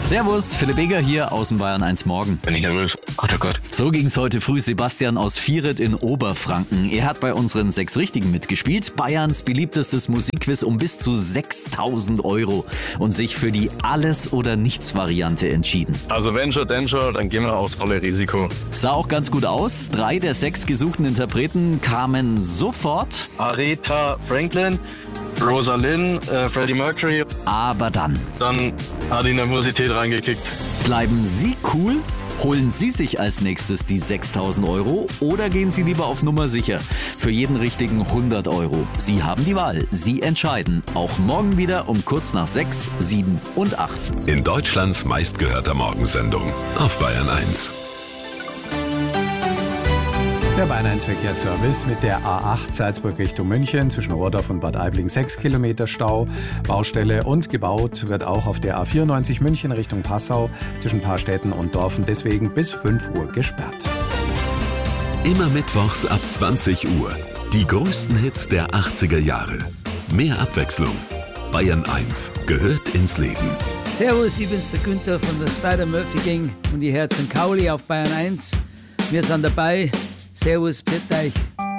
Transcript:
Servus, Philipp Eger hier aus dem Bayern 1 Morgen. Bin ich nervös. Gott, oh Gott. So ging's heute früh Sebastian aus Vieret in Oberfranken. Er hat bei unseren 6 Richtigen mitgespielt. Bayerns beliebtestes Musikquiz um bis zu 6.000 € und sich für die Alles-oder-Nichts-Variante entschieden. Also wenn schon, denn schon, dann gehen wir aufs volle Risiko. Sah auch ganz gut aus. 3 der 6 gesuchten Interpreten kamen sofort. Aretha Franklin, Rosalind, Freddie Mercury. Aber dann Dann hat die Nervosität reingekickt. bleiben Sie cool? Holen Sie sich als nächstes die 6.000 € oder gehen Sie lieber auf Nummer sicher? Für jeden richtigen 100 €. Sie haben die Wahl. Sie entscheiden. Auch morgen wieder um kurz nach 6, 7 und 8. In Deutschlands meistgehörter Morgensendung auf Bayern 1. Der Bayern 1 Verkehrsservice mit der A8 Salzburg Richtung München zwischen Ohrdorf und Bad Aibling 6 Kilometer Stau, Baustelle und gebaut wird auch auf der A94 München Richtung Passau zwischen Paarstädten und Dorfen deswegen bis 5 Uhr gesperrt. Immer mittwochs ab 20 Uhr. Die größten Hits der 80er Jahre. Mehr Abwechslung. Bayern 1 gehört ins Leben. Servus, ich bin's der Günther von der Spider-Murphy Gang und die Herzen Kauli auf Bayern 1. Wir sind dabei. Servus, bitte euch.